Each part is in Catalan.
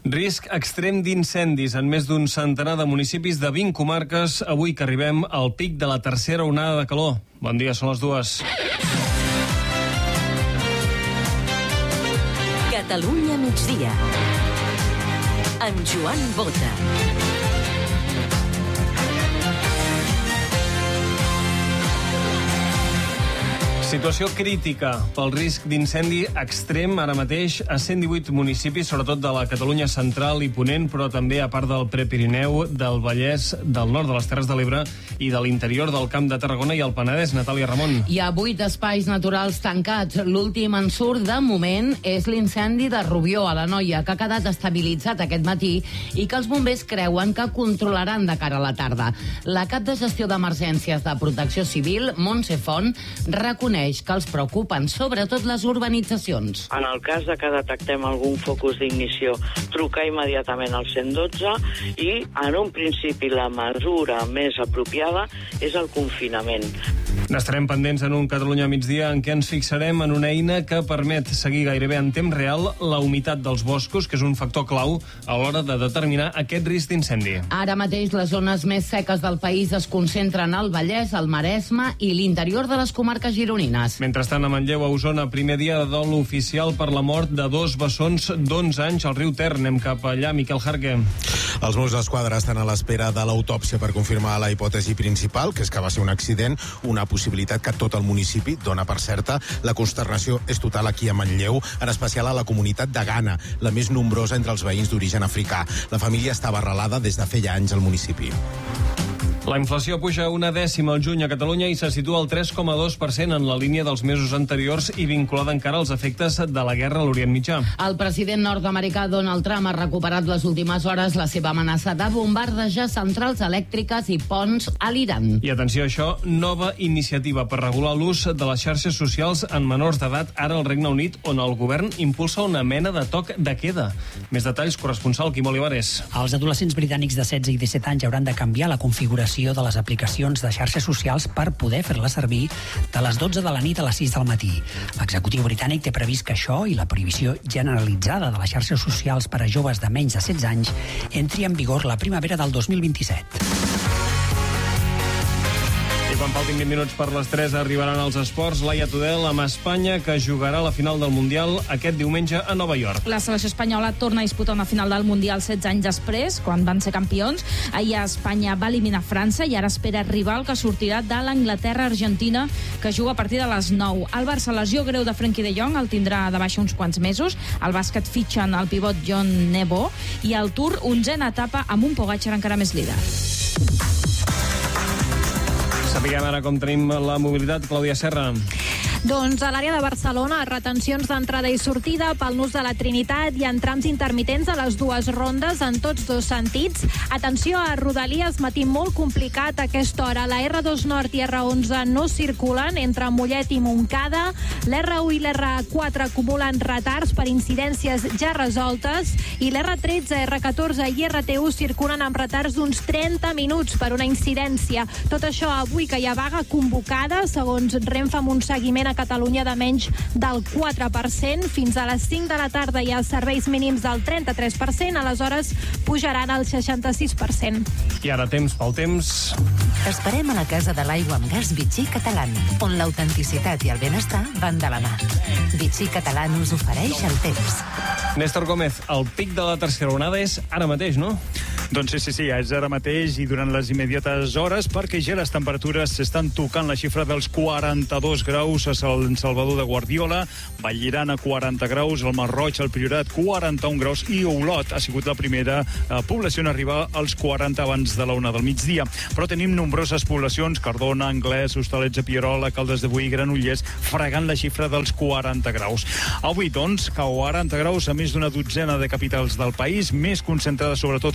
Risc extrem d'incendis en més d'un centenar de municipis de 20 comarques avui que arribem al pic de la tercera onada de calor. Bon dia, són les 2. Catalunya migdia amb Joan Bota. Situació crítica pel risc d'incendi extrem ara mateix a 118 municipis, sobretot de la Catalunya central i ponent, però també a part del Prepirineu, del Vallès, del nord de les Terres de l'Ebre i de l'interior del Camp de Tarragona i el Penedès. Natàlia Ramon. Hi ha 8 espais naturals tancats. L'últim en surt, de moment, és l'incendi de Rubió, a l'Anoia, que ha quedat estabilitzat aquest matí i que els bombers creuen que controlaran de cara a la tarda. La cap de gestió d'emergències de Protecció Civil, Montse Font, reconeix que els preocupen sobretot les urbanitzacions. En el cas de que detectem algun focus d'ignició, trucar immediatament al 112 i, en un principi, la mesura més apropiada és el confinament. N'estarem pendents en un Catalunya migdia en què ens fixarem en una eina que permet seguir gairebé en temps real la humitat dels boscos, que és un factor clau a l'hora de determinar aquest risc d'incendi. Ara mateix les zones més seques del país es concentren al Vallès, al Maresme i l'interior de les comarques gironines. Mentrestant, a Manlleu, a Osona, primer dia de dol oficial per la mort de 2 bessons d'11 anys al riu Ter. Anem cap allà, Miquel Jarque. Els Mossos d'Esquadra estan a l'espera de l'autòpsia per confirmar la hipòtesi principal, que és que va ser un accident, una possibilitat que tot el municipi dona per certa. La consternació és total aquí a Manlleu, en especial a la comunitat de Ghana, la més nombrosa entre els veïns d'origen africà. La família estava arrelada des de feia anys al municipi. La inflació puja 1/10 al juny a Catalunya i se situa al 3,2% en la línia dels mesos anteriors i vinculada encara als efectes de la guerra a l'Orient Mitjà. El president nord-americà Donald Trump ha recuperat les últimes hores la seva amenaça de bombardejar centrals elèctriques i ponts a l'Iran. I atenció a això, nova iniciativa per regular l'ús de les xarxes socials en menors d'edat ara al Regne Unit, on el govern impulsa una mena de toc de queda. Més detalls, corresponsal Quim Olivares. Els adolescents britànics de 16 i 17 anys hauran de canviar la configuració de les aplicacions de xarxes socials per poder fer-les servir de les 12 de la nit a les 6 del matí. L'executiu britànic té previst que això i la prohibició generalitzada de les xarxes socials per a joves de menys de 16 anys entri en vigor la primavera del 2027. I quan faltin 20 minuts per les 3 arribaran els esports. Laia Tudel amb Espanya, que jugarà la final del Mundial aquest diumenge a Nova York. La selecció espanyola torna a disputar una final del Mundial 16 anys després, quan van ser campions. Ahir Espanya va eliminar França i ara espera rival que sortirà de l'Anglaterra-Argentina, que juga a partir de les 9. El Barça, lesió greu de Frenkie de Jong, el tindrà de baixa uns quants mesos. El bàsquet fitxen el pivot John Nebo i el Tour, 11a etapa amb un Pogačar encara més líder. Sapiguem ara com tenim la mobilitat. Clàudia Serra. Doncs a l'àrea de Barcelona, retencions d'entrada i sortida pel nus de la Trinitat i en trams intermitents a les dues rondes en tots dos sentits. Atenció a Rodalies, matí molt complicat a aquesta hora. La R2 Nord i R11 no circulen entre Mollet i Montcada. L'R1 i l'R4 acumulen retards per incidències ja resoltes i l'R13, R14 i RT1 circulen amb retards d'uns 30 minuts per una incidència. Tot això avui que hi ha vaga convocada, segons Renfe, amb un seguiment a Catalunya de menys del 4%. Fins a les 5 de la tarda hi ha serveis mínims del 33%, aleshores pujaran al 66%. I ara temps pel temps. T'esperem a la Casa de l'Aigua amb Gas Vichy Catalán, on l'autenticitat i el benestar van de la mà. Vichy Catalán us ofereix el temps. Néstor Gómez, el pic de la tercera onada és ara mateix, no? Doncs sí, és ara mateix i durant les immediates hores, perquè ja les temperatures s'estan tocant la xifra dels 42 graus a Sant Salvador de Guardiola, Vallirana 40 graus, el Masroig, el Priorat 41 graus i Olot ha sigut la primera població en arribar als 40 abans de la 1 del migdia. Però tenim nombroses poblacions, Cardona, Anglès, Hostalets de Pierola, Caldes de Boí, Granollers, fregant la xifra dels 40 graus. Avui, doncs, 40 graus a més d'una dotzena de capitals del país, més concentrada sobretot cap a Ponent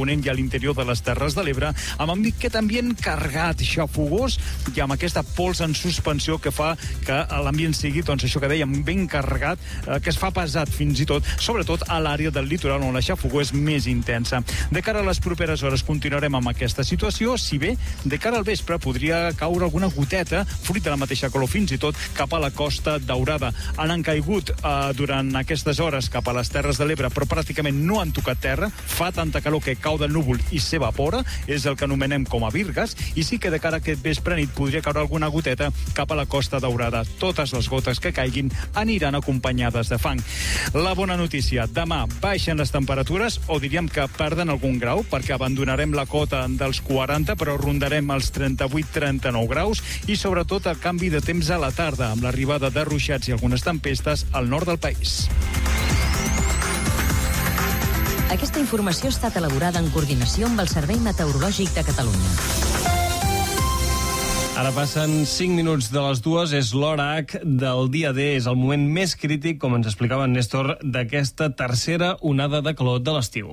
Ponent i a l'interior de les Terres de l'Ebre, amb aquest ambient carregat, xafogós, i amb aquesta pols en suspensió que fa que l'ambient sigui, doncs això que dèiem, ben carregat, que es fa pesat fins i tot, sobretot a l'àrea del litoral on la xafogó és més intensa. De cara a les properes hores continuarem amb aquesta situació, si bé de cara al vespre podria caure alguna goteta, fruit de la mateixa calor fins i tot, cap a la Costa Daurada. Han caigut durant aquestes hores cap a les Terres de l'Ebre, però pràcticament no han tocat terra, fa tanta calor que cau del núvol i s'evapora, és el que anomenem com a virgues, i sí que de cara a aquest vespre nit podria caure alguna goteta cap a la Costa Daurada. Totes les gotes que caiguin aniran acompanyades de fang. La bona notícia, demà baixen les temperatures, o diríem que perden algun grau, perquè abandonarem la cota dels 40, però rondarem els 38-39 graus, i sobretot el canvi de temps a la tarda, amb l'arribada de ruixats i algunes tempestes al nord del país. Aquesta informació ha estat elaborada en coordinació amb el Servei Meteorològic de Catalunya. Ara passen 5 minuts de les 2, és l'hora H del dia D, és el moment més crític, com ens explicava en Néstor, d'aquesta tercera onada de calor de l'estiu.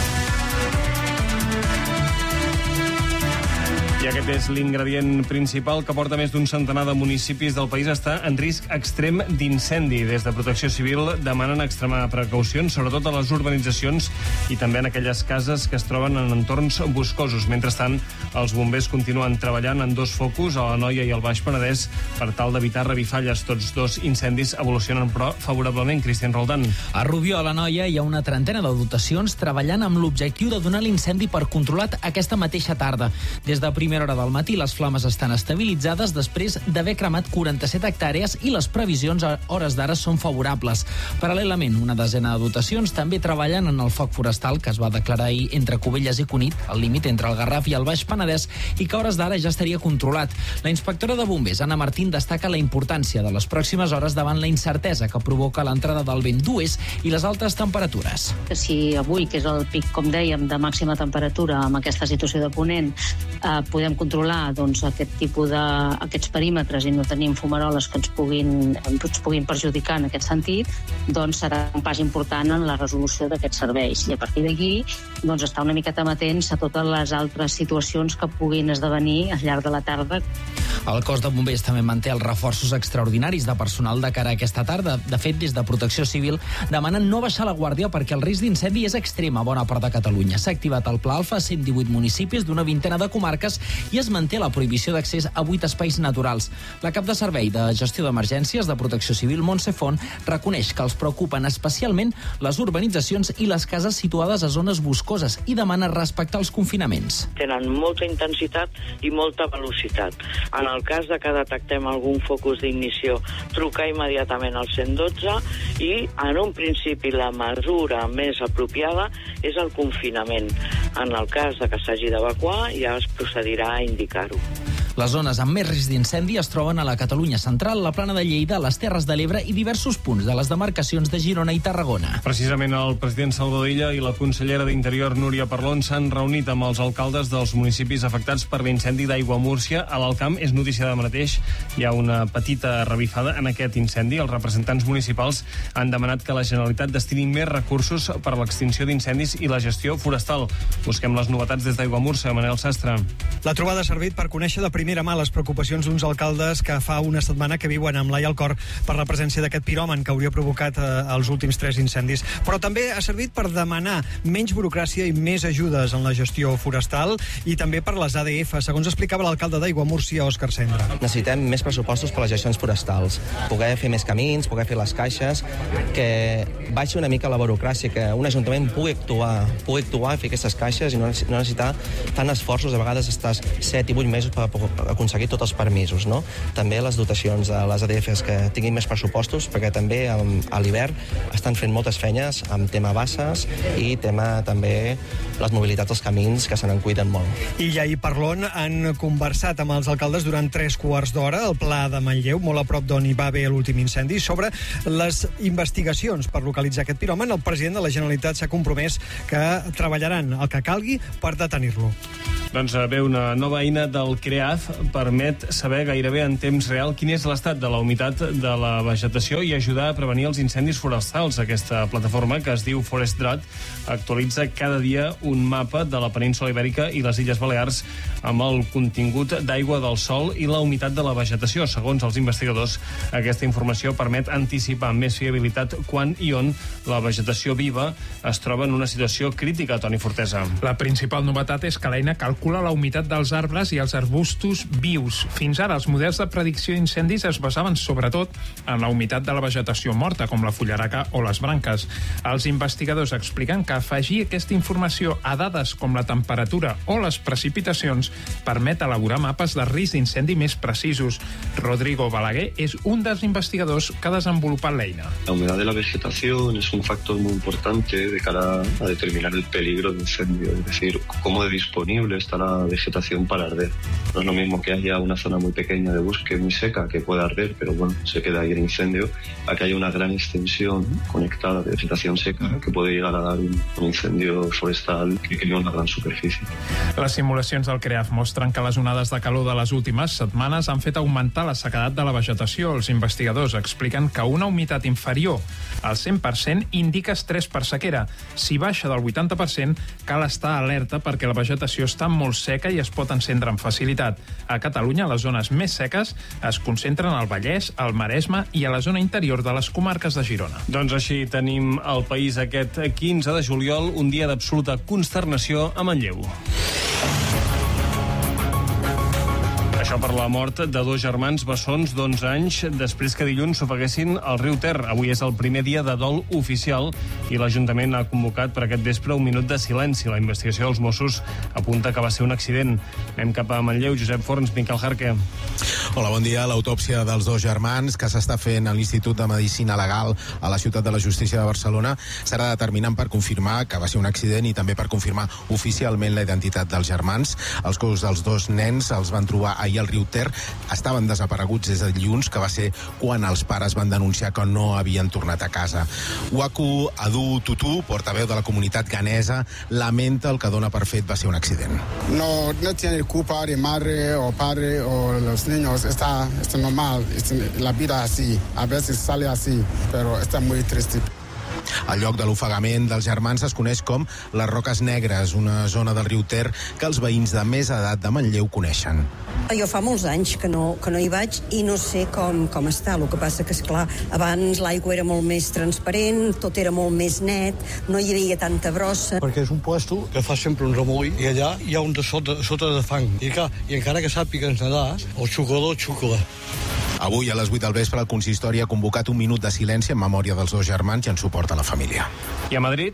I aquest és l'ingredient principal que porta més d'un centenar de municipis del país a estar en risc extrem d'incendi. Des de Protecció Civil demanen extremar precaucions, sobretot a les urbanitzacions i també en aquelles cases que es troben en entorns boscosos. Mentrestant, els bombers continuen treballant en 2 focus, a l'Anoia i al Baix Penedès, per tal d'evitar revifalles. Tots 2 incendis evolucionen, però favorablement. Cristian Roldán. A Rubió, a l'Anoia, hi ha una trentena de dotacions treballant amb l'objectiu de donar l'incendi per controlat aquesta mateixa tarda. Des de primera hora del matí, les flames estan estabilitzades després d'haver cremat 47 hectàrees i les previsions a hores d'ara són favorables. Paral·lelament, una desena de dotacions també treballen en el foc forestal que es va declarar ahir entre Cubelles i Cunit, al límit entre el Garraf i el Baix Penedès, i que a hores d'ara ja estaria controlat. La inspectora de bombers, Anna Martín, destaca la importància de les pròximes hores davant la incertesa que provoca l'entrada del vent d'oest i les altes temperatures. Si avui, que és el pic, com dèiem, de màxima temperatura amb aquesta situació de ponent, podem controlar aquest tipus d'aquests perímetres i no tenim fumaroles que ens puguin perjudicar en aquest sentit, doncs serà un pas important en la resolució d'aquests serveis. I a partir d'aquí, estar una miqueta amatents a totes les altres situacions que puguin esdevenir al llarg de la tarda. El cos de bombers també manté els reforços extraordinaris de personal de cara a aquesta tarda. De fet, des de Protecció Civil demanen no baixar la guàrdia perquè el risc d'incendi és extrem a bona part de Catalunya. S'ha activat el Pla Alfa a 118 municipis d'una vintena de comarques i es manté la prohibició d'accés a 8 espais naturals. La cap de servei de gestió d'emergències de Protecció Civil, Montse Font, reconeix que els preocupen especialment les urbanitzacions i les cases situades a zones boscoses i demana respectar els confinaments. Tenen molta intensitat i molta velocitat. En el cas de que detectem algun focus d'ignició, trucar immediatament al 112 i, en un principi, la mesura més apropiada és el confinament. En el cas de que s'hagi d'evacuar, ja es procedirà a indicar-ho. Les zones amb més risc d'incendi es troben a la Catalunya central, la Plana de Lleida, les Terres de l'Ebre i diversos punts de les demarcacions de Girona i Tarragona. Precisament el president Salvador Illa i la consellera d'Interior, Núria Parlon, s'han reunit amb els alcaldes dels municipis afectats per l'incendi d'Aiguamúrcia. A l'Alt Camp és notícia de mateix. Hi ha una petita revifada en aquest incendi. Els representants municipals han demanat que la Generalitat destini més recursos per a l'extinció d'incendis i la gestió forestal. Busquem les novetats des d'Aiguamúrcia. Manel Sastre. La trobada ha servit per conèixer de primera mà les preocupacions d'uns alcaldes que fa una setmana que viuen amb l'ai al cor per la presència d'aquest piròman que hauria provocat els últims 3 incendis. Però també ha servit per demanar menys burocràcia i més ajudes en la gestió forestal i també per les ADF, segons explicava l'alcalde d'Aiguamúrcia, Òscar Cendra. Necessitem més pressupostos per les gestions forestals, poder fer més camins, poder fer les caixes, que baixi una mica la burocràcia, que un ajuntament pugui actuar i fer aquestes caixes i no necessitar tant esforços, a vegades estàs 7 i 8 mesos per aconseguir tots els permisos, no? També les dotacions de les ADFs que tinguin més pressupostos, perquè també a l'hivern estan fent moltes feines amb tema basses i tema també les mobilitats dels camins, que se n'en cuiden molt. Illa i Parlon han conversat amb els alcaldes durant 3 quarts d'hora al Pla de Manlleu, molt a prop d'on hi va haver l'últim incendi, sobre les investigacions per localitzar aquest piròman. El president de la Generalitat s'ha compromès que treballaran el que calgui per detenir-lo. Doncs ve una nova eina del CREAZ graf permet saber gairebé en temps real quin és l'estat de la humitat de la vegetació i ajudar a prevenir els incendis forestals. Aquesta plataforma, que es diu ForestDrat, actualitza cada dia un mapa de la península Ibèrica i les Illes Balears amb el contingut d'aigua del sòl i la humitat de la vegetació. Segons els investigadors, aquesta informació permet anticipar amb més fiabilitat quan i on la vegetació viva es troba en una situació crítica. Toni Fortesa. La principal novetat és que l'eina calcula la humitat dels arbres i els arbustos vius. Fins ara, els models de predicció d'incendis es basaven sobretot en la humitat de la vegetació morta, com la fullaraca o les branques. Els investigadors expliquen que afegir aquesta informació a dades com la temperatura o les precipitacions permet elaborar mapes de risc d'incendi més precisos. Rodrigo Balaguer és un dels investigadors que ha desenvolupat l'eina. La humedad de la vegetación es un factor muy importante de cara a determinar el peligro de incendio, es decir, cómo de disponible está la vegetación para arder. No es lo mismo que haya una zona muy pequeña de bosque muy seca que pueda arder, pero bueno, se queda ahí el incendio, a que haya una gran extensión conectada de vegetación seca que puede llegar a dar un incendio forestal que crea una gran superficie. Les simulacions del CREAF mostren que les onades de calor de les últimes setmanes han fet augmentar la sequedat de la vegetació. Els investigadors expliquen que una humitat inferior al 100% indica estrès per sequera. Si baixa del 80%, cal estar alerta perquè la vegetació està molt seca i es pot encendre amb facilitat. A Catalunya, les zones més seques es concentren al Vallès, al Maresme i a la zona interior de les comarques de Girona. Doncs així tenim el país aquest 15 de juliol, un dia d'absoluta consternació a Manlleu. Això per la mort de dos germans bessons d'11 anys després que dilluns s'ofeguessin al riu Ter. Avui és el primer dia de dol oficial i l'Ajuntament ha convocat per aquest vespre un minut de silenci. La investigació dels Mossos apunta que va ser un accident. Anem cap a Manlleu. Josep Forns, Miquel Jarque. Hola, bon dia. L'autòpsia dels dos germans que s'està fent a l'Institut de Medicina Legal a la Ciutat de la Justícia de Barcelona serà determinant per confirmar que va ser un accident i també per confirmar oficialment la identitat dels germans. Els cossos dels dos nens els van trobar ahir al riu Ter. Estaven desapareguts des de dilluns, que va ser quan els pares van denunciar que no havien tornat a casa. Waku Adu Tutu, portaveu de la comunitat ghanesa, lamenta el que dona per fet va ser un accident. No tiene culpa de madre o padre o los niños. Está normal. La vida así. A veces sale así, pero está muy triste. El lloc de l'ofegament dels germans es coneix com les Roques Negres, una zona del riu Ter que els veïns de més edat de Manlleu coneixen. Jo fa molts anys que no hi vaig i no sé com està. El que passa que, esclar, abans l'aigua era molt més transparent, tot era molt més net, no hi havia tanta brossa. Perquè és un puesto que fa sempre un remull i allà hi ha un de sota de fang. I encara que sàpigues nedar, el xucador xucla. Avui a les 8 del vespre el consistori ha convocat un minut de silenci en memòria dels dos germans i en suport a la família. I a Madrid?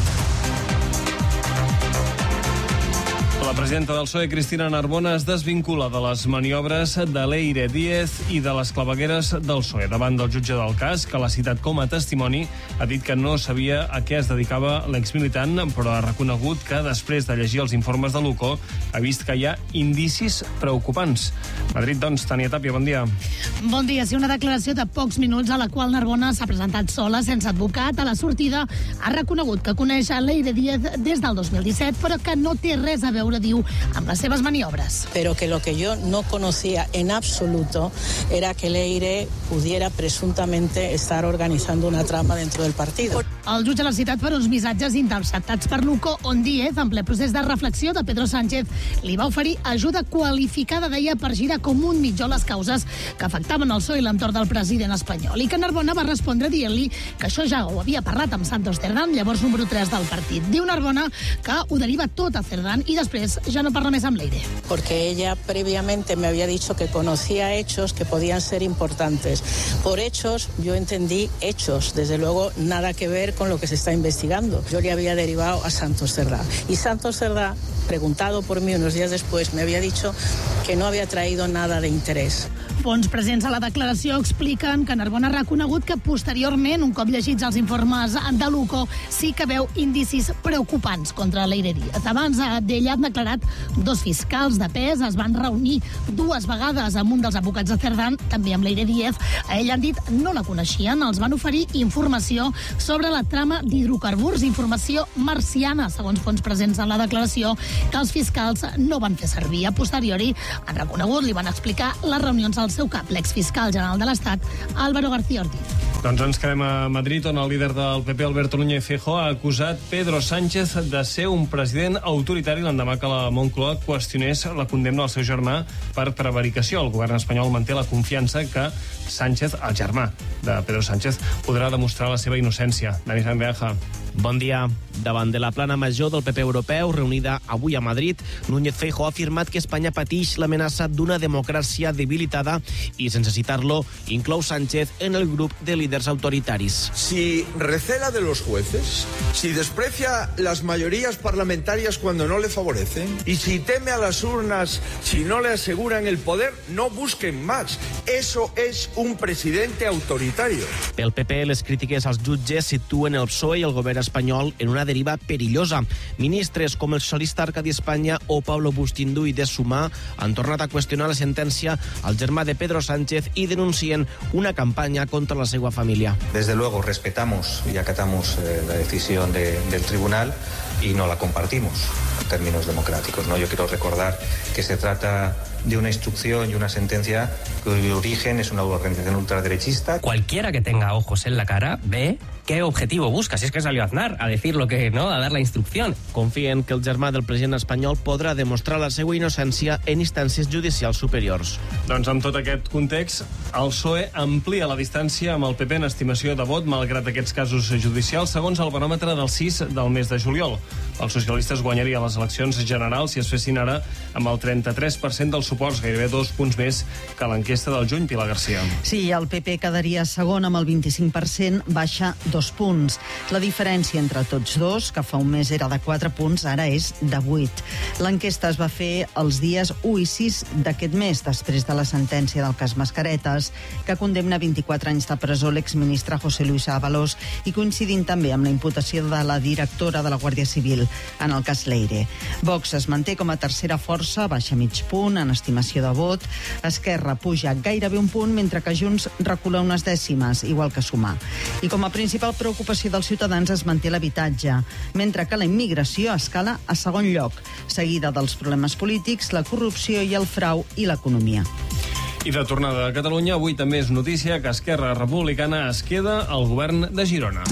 La presidenta del PSOE, Cristina Narbona, es desvincula de les maniobres de Leire Díez i de les clavegueres del PSOE. Davant del jutge del cas, que l'ha citat com a testimoni, ha dit que no sabia a què es dedicava l'exmilitant, però ha reconegut que després de llegir els informes de l'UCO ha vist que hi ha indicis preocupants. Madrid, doncs, Tània Tàpia, bon dia. Bon dia. Sí, una declaració de pocs minuts a la qual Narbona s'ha presentat sola, sense advocat. A la sortida ha reconegut que coneix a Leire Díez des del 2017, però que no té res a veure, diu, amb les seves maniobres. Pero que lo que yo no conocía en absoluto era que Leire pudiera presuntamente estar organizando una trama dentro del partido. El jutge l'ha citat per uns missatges interceptats per l'UCO on Díez, en ple procés de reflexió de Pedro Sánchez, li va oferir ajuda qualificada, deia, per girar com un mitjó les causes que afectaven el PSOE i l'entorn del president espanyol. I que Narbona va respondre dient-li que això ja ho havia parlat amb Santos Cerdán, llavors número 3 del partit. Diu Narbona que ho deriva tot a Cerdán i després ja no parla més amb Leire. Porque ella previamente me había dicho que conocía hechos que podían ser importantes. Por hechos, yo entendí hechos, desde luego nada que ver con lo que se está investigando. Yo le había derivado a Santos Cerdá. Y Santos Cerdá, preguntado por mí unos días después, me había dicho que no había traído nada de interés. Fons presents a la declaració expliquen que Narbona ha reconegut que posteriorment, un cop llegits els informes de l'UCO, sí que veu indicis preocupants contra l'Aire Díaz. Abans d'ella han declarat 2 fiscals de pes, es van reunir 2 vegades amb un dels advocats de Cerdán, també amb l'Aire Díaz. A ell han dit no la coneixien, els van oferir informació sobre la trama d'hidrocarburs, informació marciana, segons fons presents en la declaració, que els fiscals no van fer servir. A posteriori han reconegut, li van explicar les reunions al seu cap, l'exfiscal general de l'Estat, Álvaro García Ortiz. Doncs ens quedem a Madrid, on el líder del PP, Alberto Núñez Feijóo, ha acusat Pedro Sánchez de ser un president autoritari l'endemà que la Moncloa qüestionés la condemna al seu germà per prevaricació. El govern espanyol manté la confiança que Sánchez, el germà de Pedro Sánchez, podrà demostrar la seva innocència. Dani Sanbeaja. Bon dia. Davant de la plana major del PP europeu, reunida avui a Madrid, Núñez Feijóo ha afirmat que Espanya pateix l'amenaça d'una democràcia debilitada i, sense citar-lo, inclou Sánchez en el grup de líders autoritaris. Si recela de los jueces, si desprecia las mayorías parlamentarias cuando no le favorecen, y si teme a las urnas si no le aseguran el poder, no busquen más. Eso es un presidente autoritario. Pel PP, les crítiques als jutges situen el PSOE i el govern espanyol en una deriva perillosa. Ministres com el socialista Arcadi Espanya o Pablo Bustinduy de Sumar han tornat a qüestionar la sentència al germà de Pedro Sánchez i denuncien una campanya contra la seva família. Desde luego respetamos y acatamos la decisión del tribunal y no la compartimos en términos democráticos, ¿no? Yo quiero recordar que se trata de una instrucción y una sentencia cuyo origen es una organización ultraderechista. Cualquiera que tenga ojos en la cara ve qué objetivo busca. Si es que salió Aznar a decir lo que, ¿no?, a dar la instrucción. Confien que el germà del president espanyol podrà demostrar la seva innocència en instàncies judicials superiors. Doncs amb tot aquest context, el PSOE amplia la distància amb el PP en estimació de vot, malgrat aquests casos judicials, segons el baròmetre del 6 del mes de juliol. Els socialistes guanyarien les eleccions generals si es fessin ara amb el 33% dels suports, gairebé 2 punts més que l'enquesta del juny. Pilar García. Sí, el PP quedaria segon amb el 25%, baixa 2 punts. La diferència entre tots dos, que fa un mes era de 4 punts, ara és de 8. L'enquesta es va fer els dies 1 i 6 d'aquest mes, després de la sentència del cas Mascaretes, que condemna 24 anys de presó l'exministre José Luis Ábalos i coincidint també amb la imputació de la directora de la Guàrdia Civil en el cas Leire. Vox es manté com a tercera força, baixa mig punt en estimació de vot. Esquerra puja gairebé un punt, mentre que Junts recula unes dècimes, igual que Sumar. I com a principal preocupació dels ciutadans es manté l'habitatge, mentre que la immigració escala a segon lloc, seguida dels problemes polítics, la corrupció i el frau i l'economia. I de tornada a Catalunya, avui també és notícia que Esquerra Republicana es queda al govern de Girona.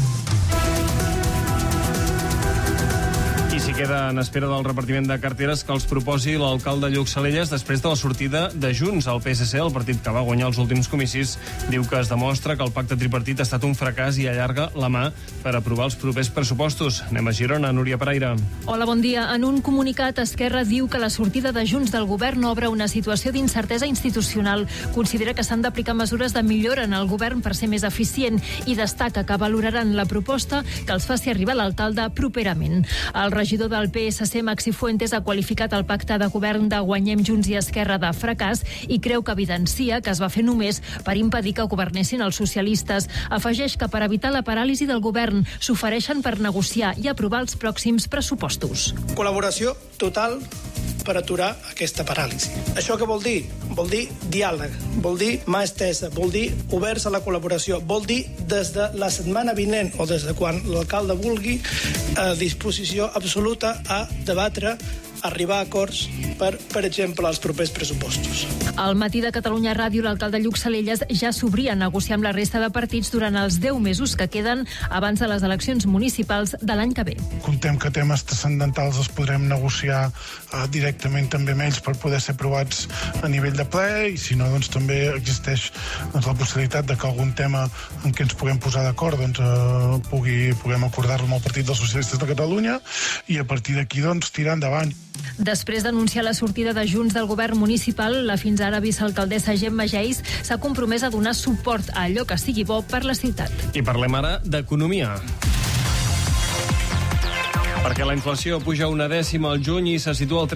I s'hi queda en espera del repartiment de carteres que els proposi l'alcalde Lluc Salelles després de la sortida de Junts. El PSC, el partit que va guanyar els últims comicis, diu que es demostra que el pacte tripartit ha estat un fracàs i allarga la mà per aprovar els propers pressupostos. Anem a Girona, Núria Paraire. Hola, bon dia. En un comunicat, Esquerra diu que la sortida de Junts del govern obre una situació d'incertesa institucional. Considera que s'han d'aplicar mesures de millora en el govern per ser més eficient i destaca que valoraran la proposta que els faci arribar l'alcalde properament. El regidor del PSC, Maxi Fuentes, ha qualificat el pacte de govern de Guanyem Junts i Esquerra de fracàs i creu que evidencia que es va fer només per impedir que governessin els socialistes. Afegeix que per evitar la paràlisi del govern s'ofereixen per negociar i aprovar els pròxims pressupostos. Col·laboració total per aturar aquesta paràlisi. Això què vol dir? Vol dir diàleg, vol dir mà estesa, vol dir oberts a la col·laboració, vol dir des de la setmana vinent o des de quan l'alcalde vulgui, a disposició absoluta a debatre, arribar a acords per exemple, els propers pressupostos. Al matí de Catalunya Ràdio, l'alcalde Lluc Salelles ja s'obria a negociar amb la resta de partits durant els 10 mesos que queden abans de les eleccions municipals de l'any que ve. Contem que temes transcendentals els podrem negociar directament també amb ells per poder ser aprovats a nivell de ple, i si no, doncs també existeix la possibilitat de que algun tema en què ens puguem posar d'acord puguem acordar-lo amb el Partit dels Socialistes de Catalunya, i a partir d'aquí doncs tirar endavant. Després d'anunciar la sortida de Junts del govern municipal, la fins ara vicealcaldessa Gemma Geis s'ha compromès a donar suport a allò que sigui bo per la ciutat. I parlem ara d'economia. Perquè la inflació puja una dècima al juny i se situa al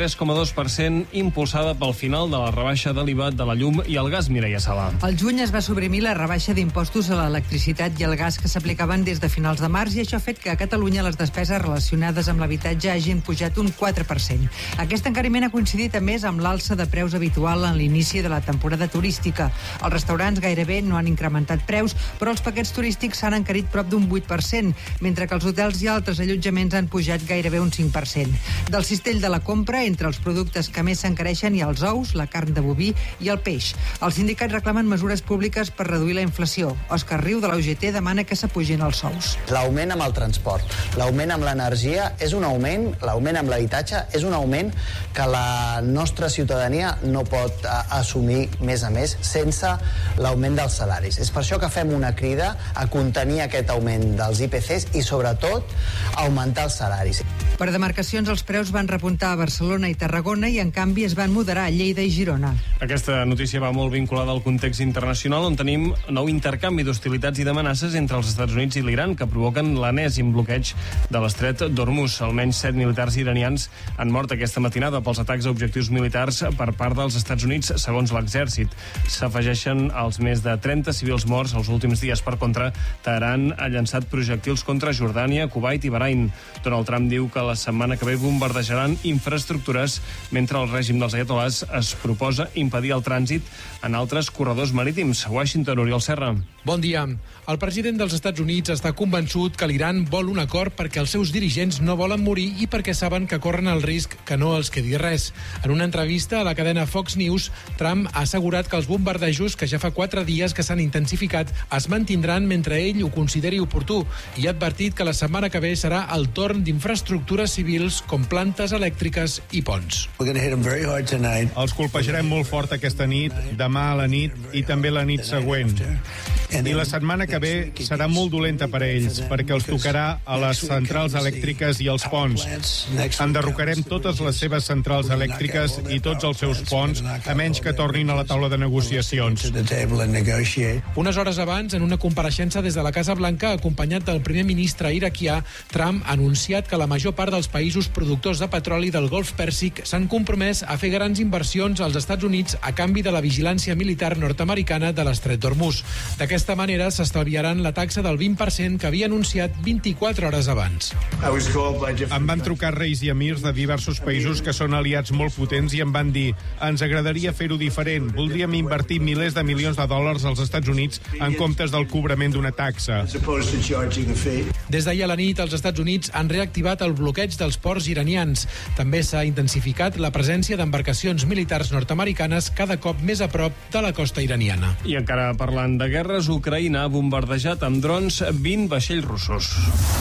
3,2%, impulsada pel final de la rebaixa de l'IVA de la llum i el gas, Mireia Sala. Al juny es va suprimir la rebaixa d'impostos a l'electricitat i el gas que s'aplicaven des de finals de març i això ha fet que a Catalunya les despeses relacionades amb l'habitatge hagin pujat un 4%. Aquest encariment ha coincidit a més amb l'alça de preus habitual en l'inici de la temporada turística. Els restaurants gairebé no han incrementat preus, però els paquets turístics s'han encarit prop d'un 8%, mentre que els hotels i altres allotjaments han pujat gairebé un 5%. Del cistell de la compra, entre els productes que més s'encareixen hi ha els ous, la carn de boví i el peix. Els sindicats reclamen mesures públiques per reduir la inflació. Òscar Riu, de la UGT, demana que s'apugin els sous. L'augment amb el transport, l'augment amb l'energia és un augment, l'augment amb l'habitatge és un augment que la nostra ciutadania no pot assumir més a més sense l'augment dels salaris. És per això que fem una crida a contenir aquest augment dels IPCs i, sobretot, augmentar els salaris. Per demarcacions, els preus van repuntar a Barcelona i Tarragona i, en canvi, es van moderar a Lleida i Girona. Aquesta notícia va molt vinculada al context internacional, on tenim nou intercanvi d'hostilitats i d'amenaces entre els Estats Units i l'Iran, que provoquen l'enèsim bloqueig de l'estret d'Hormuz. Almenys 7 militars iranians han mort aquesta matinada pels atacs a objectius militars per part dels Estats Units, segons l'exèrcit. S'afegeixen als més de 30 civils morts els últims dies. Per contra, Teheran ha llançat projectils contra Jordània, Kuwait i Bahrain. Donald Trump diu que la setmana que ve bombardejaran infraestructures, mentre el règim dels ayatolás es proposa impedir el trànsit en altres corredors marítims. Washington, Oriol Serra. Bon dia. El president dels Estats Units està convençut que l'Iran vol un acord perquè els seus dirigents no volen morir i perquè saben que corren el risc que no els quedi res. En una entrevista a la cadena Fox News, Trump ha assegurat que els bombardejos, que ja fa 4 dies que s'han intensificat, es mantindran mentre ell ho consideri oportú i ha advertit que la setmana que ve serà el torn d'infraestructures civils com plantes elèctriques i ponts. Els colpejarem molt fort aquesta nit, demà a la nit i també la nit següent. I la setmana que ve serà molt dolenta per a ells, perquè els tocarà a les centrals elèctriques i als ponts. Enderrocarem totes les seves centrals elèctriques i tots els seus ponts, a menys que tornin a la taula de negociacions. Unes hores abans, en una compareixença des de la Casa Blanca, acompanyat del primer ministre iraquià, Trump ha anunciat que la major part dels països productors de petroli del Golf Pèrsic s'han compromès a fer grans inversions als Estats Units a canvi de la vigilància militar nord-americana de l'estret d'Hormuz. D'aquesta manera s'estalviaran la taxa del 20% que havia anunciat 24 hores abans. Em van trucar reis i emirs de diversos països que són aliats molt potents i em van dir: ens agradaria fer-ho diferent, voldríem invertir milers de milions de dòlars als Estats Units en comptes del cobrament d'una taxa. Des d'ahir a la nit, els Estats Units han reactivat el bloqueig dels ports iranians. També s'ha intensificat la presència d'embarcacions militars nord-americanes cada cop més a prop de la costa iraniana. I encara parlant de guerres, Ucraïna ha bombardejat amb drons 20 vaixells russos.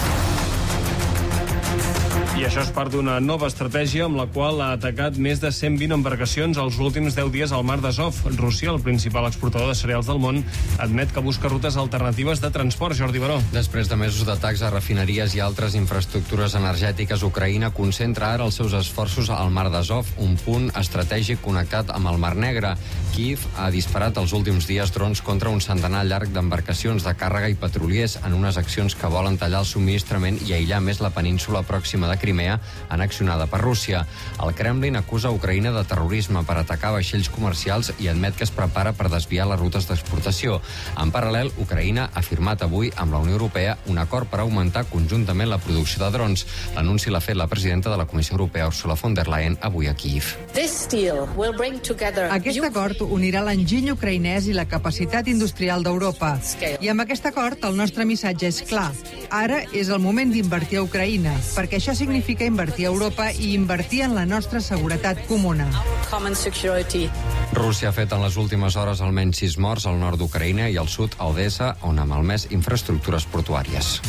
I això és part d'una nova estratègia amb la qual ha atacat més de 120 embarcacions els últims 10 dies al mar d'Azov. Rússia, el principal exportador de cereals del món, admet que busca rutes alternatives de transport. Jordi Baró. Després de mesos d'atacs a refineries i altres infraestructures energètiques, Ucraïna concentra ara els seus esforços al mar d'Azov, un punt estratègic connectat amb el Mar Negre. Kíev ha disparat els últims dies drons contra un centenar llarg d'embarcacions de càrrega i petroliers en unes accions que volen tallar el subministrament i aïllar més la península pròxima de Crimea, anexionada per Rússia. El Kremlin acusa Ucraïna de terrorisme per atacar vaixells comercials i admet que es prepara per desviar les rutes d'exportació. En paral·lel, Ucraïna ha firmat avui amb la Unió Europea un acord per augmentar conjuntament la producció de drons. L'anunci l'ha fet la presidenta de la Comissió Europea, Ursula von der Leyen, avui a Kíev. Aquest acord unirà l'enginy ucraïnès i la capacitat industrial d'Europa. I amb aquest acord el nostre missatge és clar. Ara és el moment d'invertir a Ucraïna, perquè això significa invertir a Europa i invertir en la nostra seguretat comuna. Rússia ha fet en les últimes hores almenys 6 morts al nord d'Ucraïna i al sud a Odessa, on ha malmès infraestructures portuàries.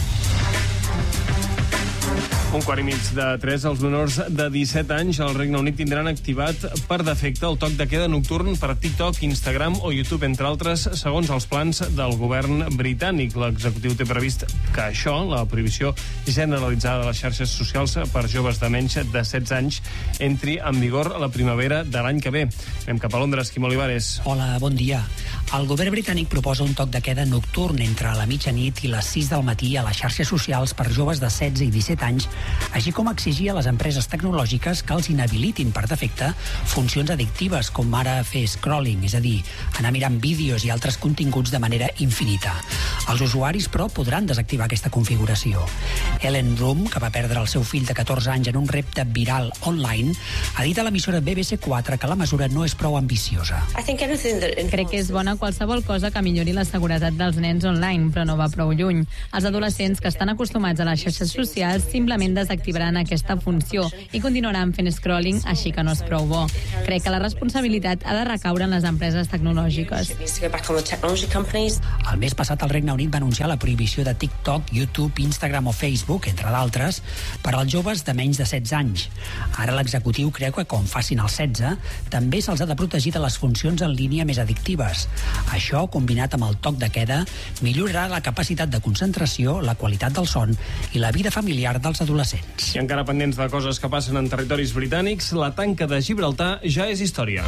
2:45 els menors de 17 anys al Regne Unit tindran activat per defecte el toc de queda nocturn per TikTok, Instagram o YouTube, entre altres, segons els plans del govern britànic. L'executiu té previst que això, la prohibició generalitzada de les xarxes socials per joves de menys de 16 anys, entri en vigor a la primavera de l'any que ve. Anem cap a Londres, Quim Olivares. Hola, bon dia. El govern britànic proposa un toc de queda nocturn entre la mitjanit i les 6 del matí a les xarxes socials per joves de 16 i 17 anys així com exigir a les empreses tecnològiques que els inhabilitin per defecte funcions addictives, com ara fer scrolling, és a dir, anar mirant vídeos i altres continguts de manera infinita. Els usuaris, però, podran desactivar aquesta configuració. Ellen Room, que va perdre el seu fill de 14 anys en un repte viral online, ha dit a l'emissora BBC4 que la mesura no és prou ambiciosa. Crec que és bona qualsevol cosa que millori la seguretat dels nens online, però no va prou lluny. Els adolescents que estan acostumats a les xarxes socials simplement desactivaran aquesta funció i continuaran fent scrolling, així que no és prou bo. Crec que la responsabilitat ha de recaure en les empreses tecnològiques. El mes passat el Regne Unit va anunciar la prohibició de TikTok, YouTube, Instagram o Facebook, entre d'altres, per als joves de menys de 16 anys. Ara l'executiu creu que, com facin els 16, també se'ls ha de protegir de les funcions en línia més addictives. Això, combinat amb el toc de queda, millorarà la capacitat de concentració, la qualitat del son i la vida familiar dels adolescents. I encara pendents de coses que passen en territoris britànics, la tanca de Gibraltar ja és història.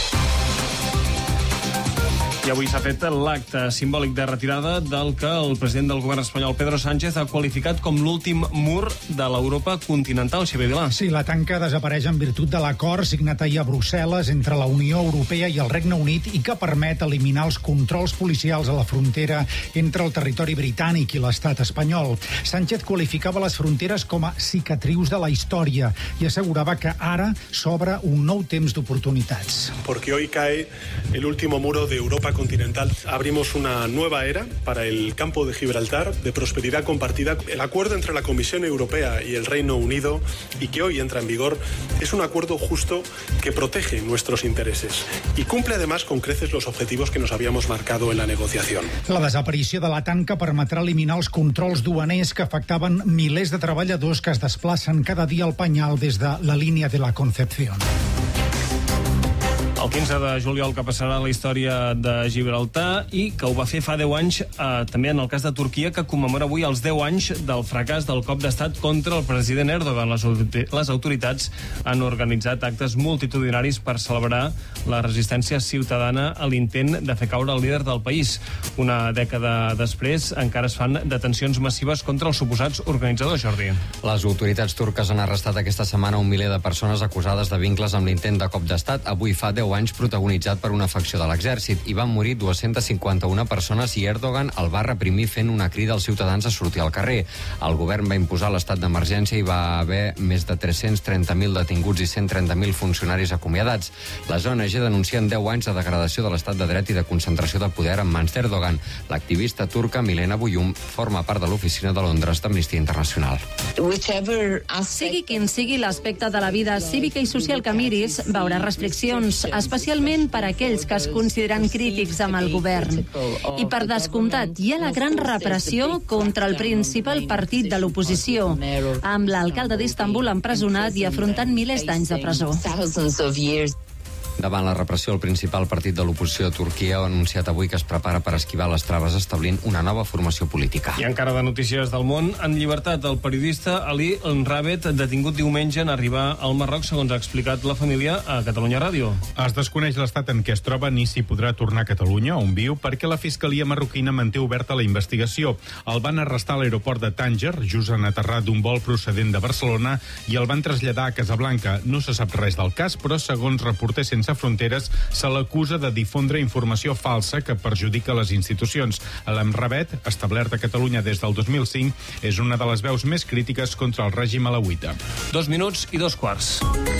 I avui s'ha fet l'acte simbòlic de retirada del que el president del govern espanyol, Pedro Sánchez, ha qualificat com l'últim mur de l'Europa continental. Xavier Vilà. Sí, la tanca desapareix en virtut de l'acord signat ahir a Brussel·les entre la Unió Europea i el Regne Unit i que permet eliminar els controls policials a la frontera entre el territori britànic i l'estat espanyol. Sánchez qualificava les fronteres com a cicatrius de la història i assegurava que ara s'obre un nou temps d'oportunitats. Porque hoy cae el último muro de Europa continental. Abrimos una nueva era para el campo de Gibraltar de prosperidad compartida. El acuerdo entre la Comisión Europea y el Reino Unido, y que hoy entra en vigor, es un acuerdo justo que protege nuestros intereses y cumple además con creces los objetivos que nos habíamos marcado en la negociación. La desaparició de la tanca permetrà eliminar els controls duaners que afectaven milers de treballadors que es desplacen cada dia al Penyal des de la línia de la Concepción. El 15 de juliol que passarà la història de Gibraltar i que ho va fer fa 10 anys també en el cas de Turquia, que commemora avui els 10 anys del fracàs del cop d'estat contra el president Erdogan. Les autoritats han organitzat actes multitudinaris per celebrar la resistència ciutadana a l'intent de fer caure el líder del país. Una dècada després encara es fan detencions massives contra els suposats organitzadors, Jordi. Les autoritats turques han arrestat aquesta setmana un miler de persones acusades de vincles amb l'intent de cop d'estat. Avui fa 10 anys protagonitzat per una facció de l'exèrcit. Hi van morir 251 persones i Erdogan el va reprimir fent una crida als ciutadans a sortir al carrer. El govern va imposar l'estat d'emergència i va haver més de 330.000 detinguts i 130.000 funcionaris acomiadats. Les ONG denuncien 10 anys de degradació de l'estat de dret i de concentració de poder en mans d'Erdogan. L'activista turca Milena Buyum forma part de l'oficina de Londres d'Amnistia Internacional. Sigui quin sigui l'aspecte de la vida cívica i social que miris, veurà restriccions, especialment per a aquells que es consideren crítics amb el govern. I per descomptat, hi ha la gran repressió contra el principal partit de l'oposició, amb l'alcalde d'Istanbul empresonat i afrontant milers d'anys de presó. Davant la repressió, el principal partit de l'oposició de Turquia ha anunciat avui que es prepara per esquivar les traves establint una nova formació política. I encara de notícies del món, en llibertat el periodista Ali Nrabet, detingut diumenge en arribar al Marroc, segons ha explicat la família a Catalunya Ràdio. Es desconeix l'estat en què es troba ni si podrà tornar a Catalunya, on viu, perquè la Fiscalia marroquina manté oberta la investigació. El van arrestar a l'aeroport de Tànger, just en aterrar d'un vol procedent de Barcelona, i el van traslladar a Casablanca. No se sap res del cas, però segons Reporters Sense Fronteres se l'acusa de difondre informació falsa que perjudica les institucions. L'Nrabet, establert a Catalunya des del 2005, és una de les veus més crítiques contra el règim alauita. 2 minuts i 2 quarts.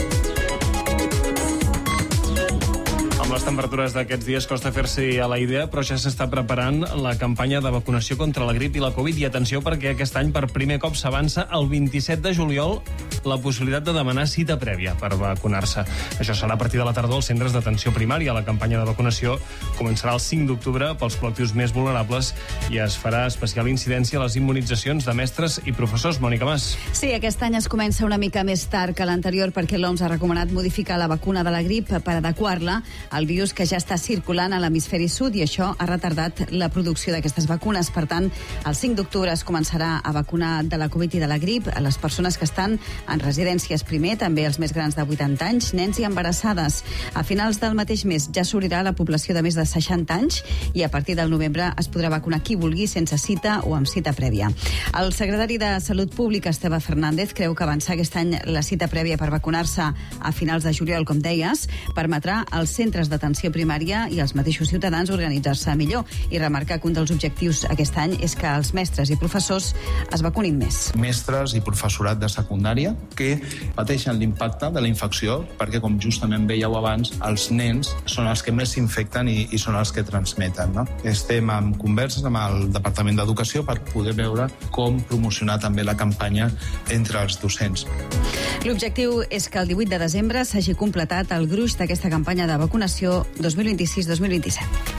Amb les temperatures d'aquests dies costa fer-s'hi a la idea, però ja s'està preparant la campanya de vacunació contra la grip i la Covid. I atenció, perquè aquest any per primer cop s'avança el 27 de juliol la possibilitat de demanar cita prèvia per vacunar-se. Això serà a partir de la tardor als centres d'atenció primària. La campanya de vacunació començarà el 5 d'octubre pels col·lectius més vulnerables i es farà especial incidència a les immunitzacions de mestres i professors. Mònica Mas. Sí, aquest any es comença una mica més tard que l'anterior perquè l'OMS ha recomanat modificar la vacuna de la grip per adequar-la al virus que ja està circulant a l'hemisferi sud i això ha retardat la producció d'aquestes vacunes. Per tant, el 5 d'octubre es començarà a vacunar de la Covid i de la grip a les persones que estan en residències primer, també els més grans de 80 anys, nens i embarassades. A finals del mateix mes ja s'obrirà la població de més de 60 anys i a partir del novembre es podrà vacunar qui vulgui sense cita o amb cita prèvia. El secretari de Salut Pública, Esteve Fernández, creu que avançar aquest any la cita prèvia per vacunar-se a finals de juliol, com deies, permetrà als centres d'atenció primària i als mateixos ciutadans organitzar-se millor i remarcar que un dels objectius aquest any és que els mestres i professors es vacunin més. Mestres i professorat de secundària que pateixen l'impacte de la infecció perquè, com justament veieu abans, els nens són els que més s'infecten i són els que transmeten. No? Estem en converses amb el Departament d'Educació per poder veure com promocionar també la campanya entre els docents. L'objectiu és que el 18 de desembre s'hagi completat el gruix d'aquesta campanya de vacunació 2026-2027.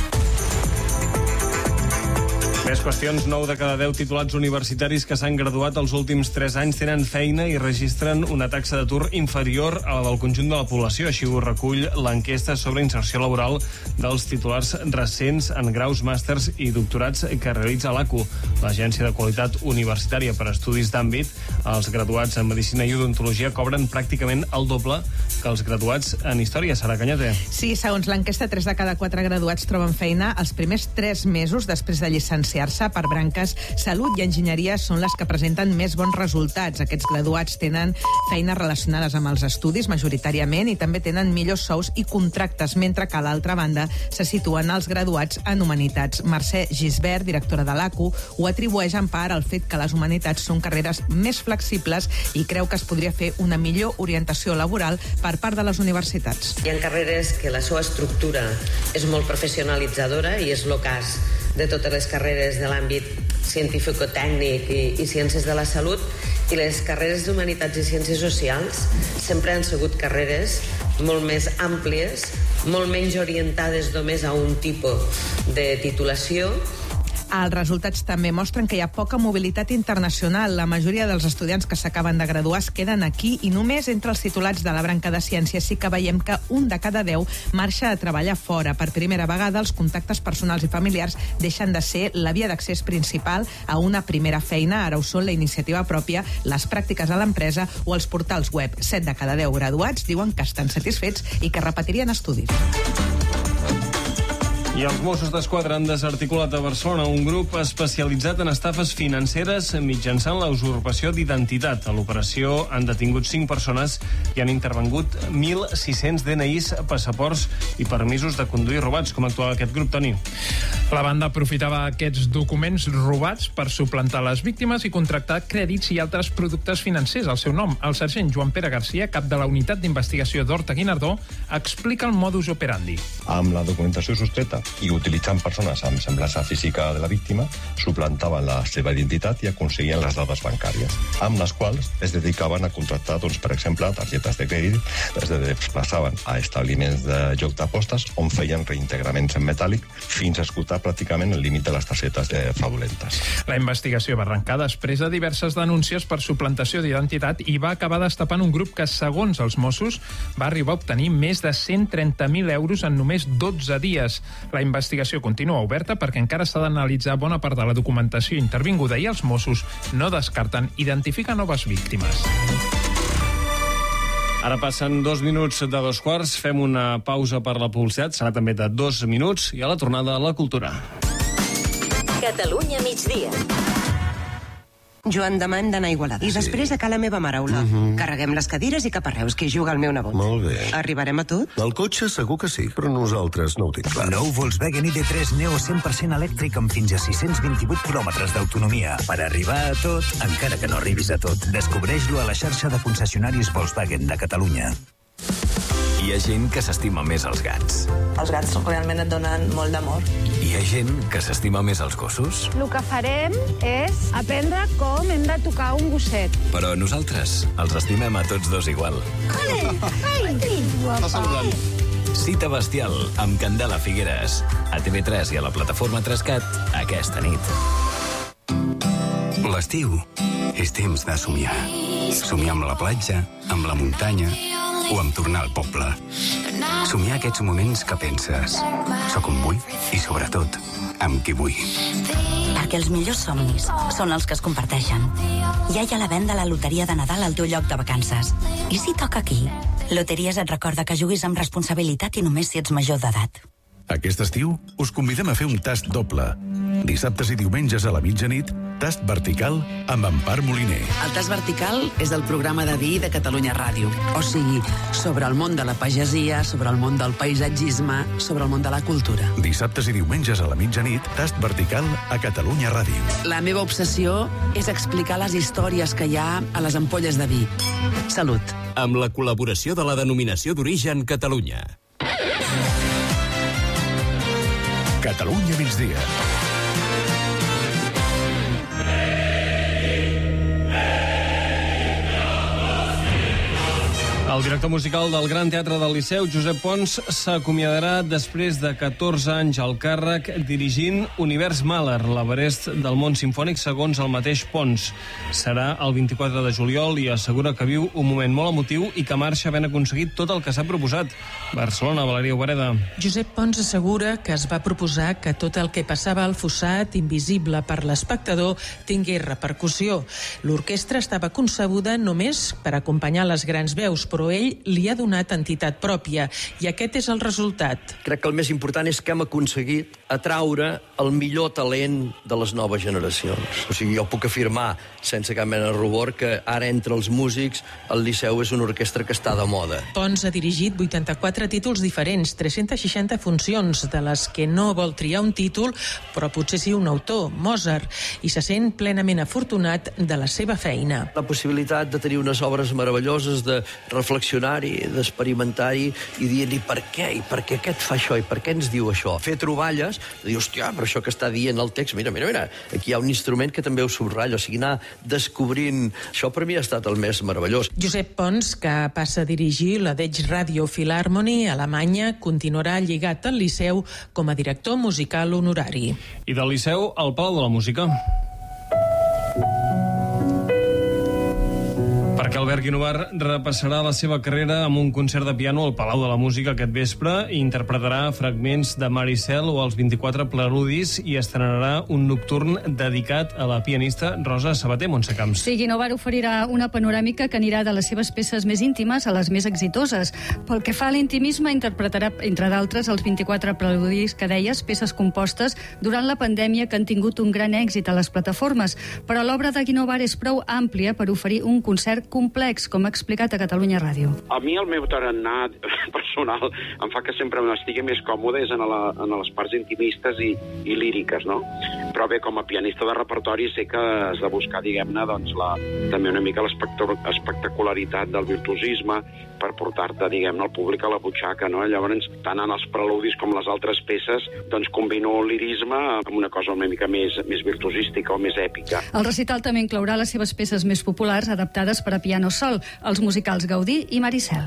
Més qüestions. 9 de cada 10 titulats universitaris que s'han graduat els últims 3 anys tenen feina i registren una taxa d'atur inferior a la del conjunt de la població. Així ho recull l'enquesta sobre inserció laboral dels titulars recents en graus, màsters i doctorats que realitza l'ACU, l'Agència de Qualitat Universitària per Estudis d'Àmbit. Els graduats en Medicina i Odontologia cobren pràcticament el doble que els graduats en Història. Sara Cañete. Sí, segons l'enquesta, 3 de cada 4 graduats troben feina els primers 3 mesos després de llicenciar-se. Per branques Salut i Enginyeria són les que presenten més bons resultats. Aquests graduats tenen feines relacionades amb els estudis majoritàriament i també tenen millors sous i contractes, mentre que a l'altra banda se situen els graduats en Humanitats. Mercè Gisbert, directora de l'ACU, ho atribueix en part al fet que les Humanitats són carreres més flexibles i creu que es podria fer una millor orientació laboral per part de les universitats. Hi ha carreres que la seva estructura és molt professionalitzadora i és el cas de totes les carreres de l'àmbit científico-tècnic i ciències de la salut, i les carreres d'Humanitats i Ciències Socials sempre han sigut carreres molt més àmplies, molt menys orientades només a un tipus de titulació. Els resultats també mostren que hi ha poca mobilitat internacional. La majoria dels estudiants que s'acaben de graduar es queden aquí i només entre els titulats de la branca de Ciències sí que veiem que 1 de cada 10 marxa a treballar fora. Per primera vegada, els contactes personals i familiars deixen de ser la via d'accés principal a una primera feina. Ara ho són la iniciativa pròpia, les pràctiques a l'empresa o els portals web. 7 de cada 10 graduats diuen que estan satisfets i que repetirien estudis. I els Mossos d'Esquadra han desarticulat a Barcelona un grup especialitzat en estafes financeres mitjançant la usurpació d'identitat. A l'operació han detingut 5 persones i han intervengut 1.600 DNIs, passaports i permisos de conduir robats. Com actuava aquest grup, Toni? La banda aprofitava aquests documents robats per suplantar les víctimes i contractar crèdits i altres productes financers al seu nom. El sergent Joan Pere Garcia, cap de la unitat d'investigació d'Horta Guinardó, explica el modus operandi. Amb la documentació sostreta i utilitzant persones amb semblança física de la víctima, suplantaven la seva identitat i aconseguien les dades bancàries, amb les quals es dedicaven a contractar, per exemple, targetes de crèdit, es desplaçaven a establiments de joc d'apostes on feien reintegraments en metàl·lic fins a esgotar pràcticament el límit de les targetes fraudulentes. La investigació va arrencar després de diverses denúncies per suplantació d'identitat i va acabar destapant un grup que, segons els Mossos, va arribar a obtenir més de 130.000 euros en només 12 dies. La investigació continua oberta perquè encara s'ha d'analitzar bona part de la documentació intervinguda i els Mossos no descarten identificar noves víctimes. Ara passen 2 minuts de 2:15. Fem una pausa per la publicitat. Serà també de 2 minuts i a la tornada a la cultura. Catalunya migdia. Joan Damant d'anar a Igualada. I després a Cala Meva Maraula. Carreguem les cadires i cap a Reus, que hi juga el meu nebot. Molt bé. Arribarem a tot? Del cotxe segur que sí, però nosaltres no ho tinc clar. Nou Volkswagen ID3 Neo 100% elèctric amb fins a 628 quilòmetres d'autonomia. Per arribar a tot, encara que no arribis a tot, descobreix-lo a la xarxa de concessionaris Volkswagen de Catalunya. Hi ha gent que s'estima més els gats. Els gats realment et donen molt d'amor. Hi ha gent que s'estima més els gossos. El que farem és aprendre com hem de tocar un gosset. Però nosaltres els estimem a tots dos igual. Està saludant. Cita bestial amb Candela Figueres. A TV3 i a la plataforma Trascat aquesta nit. L'estiu és temps de somiar. Somiar amb la platja, amb la muntanya o amb tornar al poble. Somiar aquests moments que penses: soc on vull i, sobretot, amb qui vull. Perquè els millors somnis són els que es comparteixen. Ja hi ha la venda a la loteria de Nadal al teu lloc de vacances. I si toca aquí? Loteries et recorda que juguis amb responsabilitat i només si ets major d'edat. Aquest estiu us convidem a fer un tast doble. Dissabtes i diumenges a la mitjanit, tast vertical amb Empar Moliner. El tast vertical és el programa de vi de Catalunya Ràdio. O sigui, sobre el món de la pagesia, sobre el món del paisatgisme, sobre el món de la cultura. Dissabtes i diumenges a la mitjanit, tast vertical a Catalunya Ràdio. La meva obsessió és explicar les històries que hi ha a les ampolles de vi. Salut. Amb la col·laboració de la Denominació d'Origen Catalunya. Catalunya migdia. El director musical del Gran Teatre del Liceu, Josep Pons, s'acomiadarà després de 14 anys al càrrec dirigint Univers Mahler, l'Everest del món simfònic, segons el mateix Pons. Serà el 24 de juliol i assegura que viu un moment molt emotiu i que marxa havent aconseguit tot el que s'ha proposat. Barcelona, Valeria Obereda. Josep Pons assegura que es va proposar que tot el que passava al fossat, invisible per l'espectador, tingués repercussió. L'orquestra estava concebuda només per acompanyar les grans veus, però ell li ha donat entitat pròpia i aquest és el resultat. Crec que el més important és que hem aconseguit atraure el millor talent de les noves generacions. O sigui, jo puc afirmar, sense cap mena de rubor, que ara entre els músics el Liceu és una orquestra que està de moda. Pons ha dirigit 84 títols diferents, 360 funcions, de les que no vol triar un títol, però potser sí un autor, Mozart, i se sent plenament afortunat de la seva feina. La possibilitat de tenir unes obres meravelloses, de reflexionar-hi, d'experimentar-hi i dir-li per què, i per què aquest fa això, i per què ens diu això. Fer troballes, de dir, hòstia, però això que està dient el text, mira, aquí hi ha un instrument que també ho subratlla, o sigui, anar descobrint... Això per mi ha estat el més meravellós. Josep Pons, que passa a dirigir la Deutsche Radio Philharmonie a Alemanya, continuarà lligat al Liceu com a director musical honorari. I del Liceu al Palau de la Música. Perquè Albert Guinovar repassarà la seva carrera amb un concert de piano al Palau de la Música aquest vespre i interpretarà fragments de Maricel o els 24 Preludis i estrenarà un nocturn dedicat a la pianista Rosa Sabater, Montse Camps. Sí, Guinovar oferirà una panoràmica que anirà de les seves peces més íntimes a les més exitoses. Pel que fa a l'intimisme, interpretarà, entre d'altres, els 24 Preludis que deies, peces compostes durant la pandèmia que han tingut un gran èxit a les plataformes. Però l'obra de Guinovar és prou àmplia per oferir un concert complex, com ha explicat a Catalunya Ràdio. A mi el meu tarannà personal em fa que sempre estigui més còmode en les parts intimistes i líriques, no? Però bé, com a pianista de repertori sé que has de buscar, diguem-ne, doncs, també una mica l'espectacularitat del virtuosisme per portar-te, diguem-ne, al públic a la butxaca, no? Llavors, tant en els preludis com les altres peces, doncs combino el lirisme amb una cosa una mica més virtuosística o més èpica. El recital també inclourà les seves peces més populars adaptades per a piano sol, els musicals Gaudí i Maricel.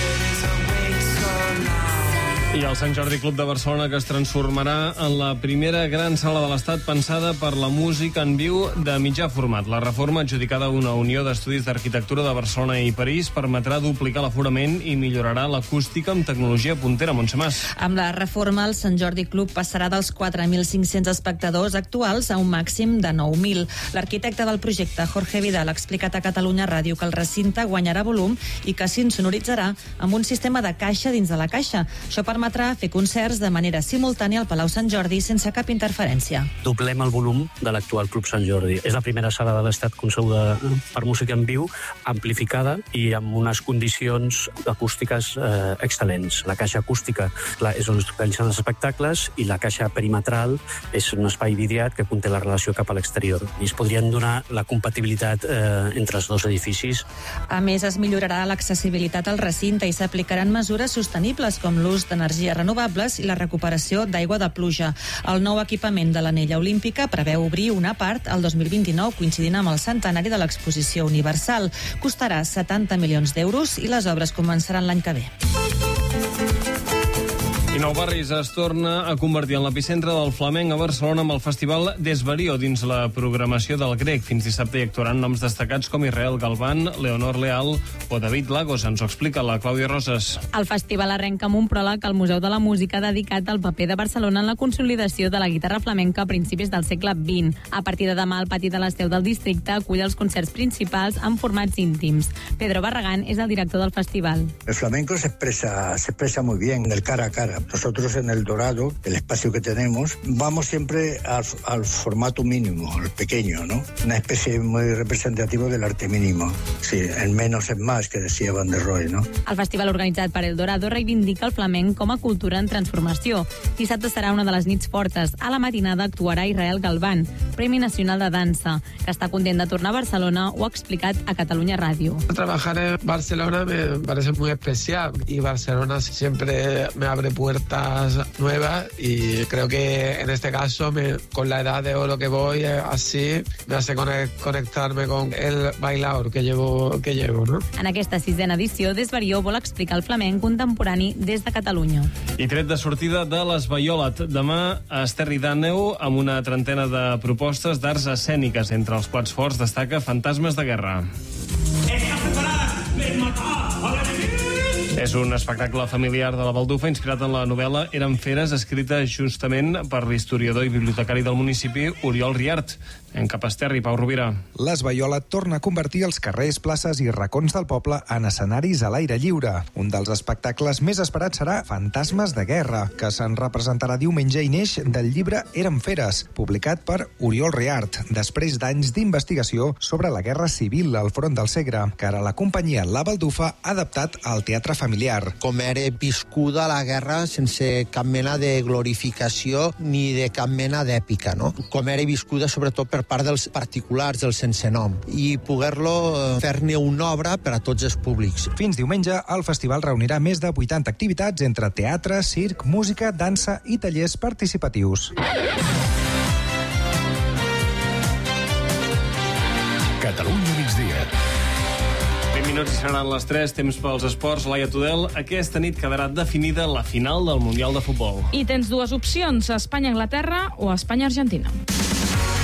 I el Sant Jordi Club de Barcelona, que es transformarà en la primera gran sala de l'Estat pensada per la música en viu de mitjà format. La reforma, adjudicada a una Unió d'Estudis d'Arquitectura de Barcelona i París, permetrà duplicar l'aforament i millorarà l'acústica amb tecnologia puntera. Montse Mas. Amb la reforma, el Sant Jordi Club passarà dels 4.500 espectadors actuals a un màxim de 9.000. L'arquitecte del projecte, Jorge Vidal, ha explicat a Catalunya Ràdio que el recinte guanyarà volum i que s'insonoritzarà amb un sistema de caixa dins de la caixa. Això permetrà fer concerts de manera simultània al Palau Sant Jordi sense cap interferència. Doblem el volum de l'actual Club Sant Jordi. És la primera sala de l'Estat concebuda per música en viu, amplificada i amb unes condicions acústiques excel·lents. La caixa acústica és on es realitzen els espectacles i la caixa perimetral és un espai vidriat que conté la relació cap a l'exterior. I es podrien donar la compatibilitat entre els dos edificis. A més, es millorarà l'accessibilitat al recinte i s'aplicaran mesures sostenibles com l'ús d'energies renovables i la recuperació d'aigua de pluja. El nou equipament de l'Anella Olímpica preveu obrir una part el 2029, coincidint amb el centenari de l'Exposició Universal. Costarà 70 milions d'euros i les obres començaran l'any que ve. I Nou Barris es torna a convertir en l'epicentre del flamenc a Barcelona amb el festival Desvarío dins la programació del Grec. Fins dissabte hi actuaran noms destacats com Israel Galván, Leonor Leal o David Lagos. Ens ho explica la Clàudia Roses. El festival arrenca amb un pròleg al Museu de la Música dedicat al paper de Barcelona en la consolidació de la guitarra flamenca a principis del segle XX. A partir de demà, el pati de l'Esteu del districte acull els concerts principals en formats íntims. Pedro Barragán és el director del festival. El flamenco se expresa muy bien en el cara a cara. Nosotros en El Dorado, el espacio que tenemos, vamos siempre al formato mínimo, al pequeño, ¿no? Una especie muy representativa del arte mínimo. Sí, el menos es más, que decía Van der Rohe, ¿no? El festival organitzat per El Dorado reivindica el flamenc com a cultura en transformació. Dissabte serà una de les nits fortes. A la matinada actuarà Israel Galván, Premi Nacional de Dansa, que està content de tornar a Barcelona, ho ha explicat a Catalunya Ràdio. Trabajar en Barcelona me parece muy especial y Barcelona siempre me abre puertas nuevas y creo que en este caso con la edad de oro que voy así me hace conectarme con el bailador que llevo, ¿no? En aquesta sisena edició, Desvarío vol explicar el flamenc contemporani des de Catalunya. I tret de sortida de l'Esvaiolat. Demà a Esterri d'Àneu amb una trentena de propostes d'arts escèniques. Entre els plats forts destaca Fantasmes de Guerra. És un espectacle familiar de la Baldufa inspirat en la novel·la Eren feres, escrita justament per l'historiador i bibliotecari del municipi Oriol Riart. En cap a Esterri, Pau Rovira. L'Esvaiola torna a convertir els carrers, places i racons del poble en escenaris a l'aire lliure. Un dels espectacles més esperats serà Fantasmes de Guerra, que se'n representarà diumenge i neix del llibre Eren feres, publicat per Oriol Riart, després d'anys d'investigació sobre la Guerra Civil al front del Segre, que ara la companyia La Baldufa ha adaptat al teatre familiar. Com era viscuda la guerra sense cap mena de glorificació ni de cap mena d'èpica, no? Com era viscuda sobretot per part dels particulars, del sense nom, i poder-lo fer-ne una obra per a tots els públics. Fins diumenge, el festival reunirà més de 80 activitats entre teatre, circ, música, dansa i tallers participatius. Catalunya migdia. 20 minuts i seran les 3, temps pels esports. Laia Tudel, aquesta nit quedarà definida la final del Mundial de Futbol. I tens dues opcions, Espanya-Anglaterra o Espanya-Argentina.